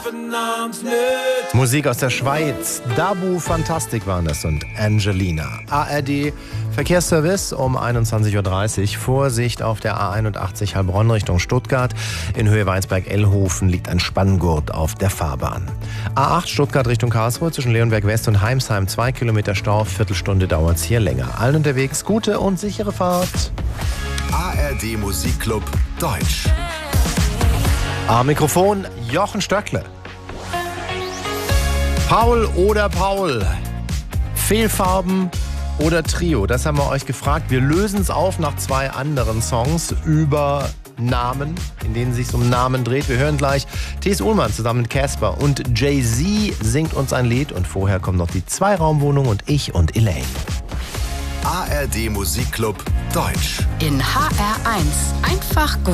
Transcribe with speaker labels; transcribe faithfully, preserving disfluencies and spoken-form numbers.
Speaker 1: Musik aus der Schweiz. Dabu Fantastic waren das und Angelina. A R D Verkehrsservice um einundzwanzig Uhr dreißig. Vorsicht auf der A einundachtzig Heilbronn Richtung Stuttgart. In Höhe Weinsberg-Ellhofen liegt ein Spanngurt auf der Fahrbahn. A acht Stuttgart Richtung Karlsruhe zwischen Leonberg West und Heimsheim. Zwei Kilometer Stau, Viertelstunde dauert es hier länger. Allen unterwegs gute und sichere Fahrt.
Speaker 2: A R D Musikclub Deutsch.
Speaker 1: Am Mikrofon Jochen Stöckle. Paul oder Paul? Fehlfarben oder Trio? Das haben wir euch gefragt. Wir lösen es auf nach zwei anderen Songs über Namen, in denen es sich um Namen dreht. Wir hören gleich T S. Ullmann zusammen mit Casper und Jay-Z singt uns ein Lied. Und vorher kommen noch die Zweiraumwohnung und ich und Elaine.
Speaker 2: A R D Musikclub Deutsch.
Speaker 3: In H R eins. Einfach gut.